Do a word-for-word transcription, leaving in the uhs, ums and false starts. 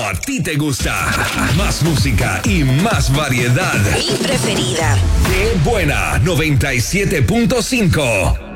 a ti te gusta. Más música y más variedad. Mi preferida. Qué buena, noventa y siete punto cinco.